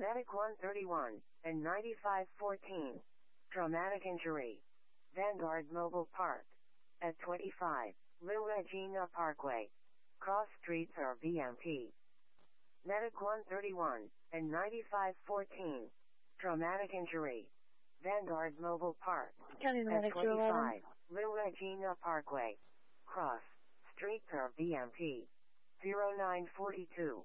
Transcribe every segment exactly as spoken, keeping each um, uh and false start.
Medic one thirty-one and ninety-five fourteen. Traumatic injury. Vanguard Mobile Park. At twenty-five, Lil Regina Parkway. Cross streets are B M P. Medic one thirty-one and ninety-five fourteen. Traumatic injury. Vanguard Mobile Park. County At Medic two eleven. twenty-five, Lil Regina Parkway. Cross streets are B M P. zero nine forty-two.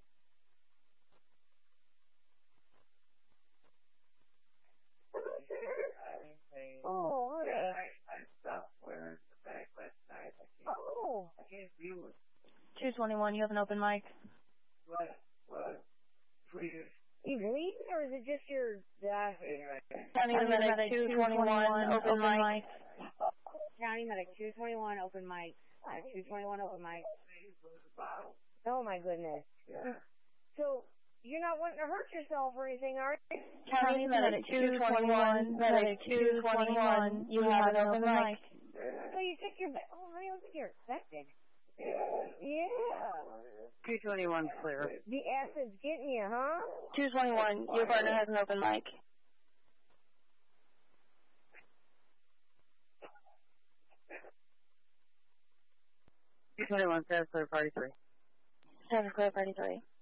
Oh, okay. I, I stopped wearing the bag last night. I can't, Oh. I can't view it. two twenty-one, you have an open mic. What? What? Please. You bleeding, or is it just your... Uh, County Medic two twenty-one, open mic. County Medic two twenty-one, open mic. Uh, two twenty-one, open mic. Oh, my goodness. Yeah. So, you're not wanting to hurt yourself or anything, are you? County Medic two twenty-one, Medic two twenty-one, you have an open mic. So you took your... Oh, honey, look here. That big. Yeah. Yeah. two twenty-one clear. The acid's getting you, huh? two twenty-one, your partner has an open mic. two twenty-one, Sarah Clear, Party three. Seven Clear, Party three.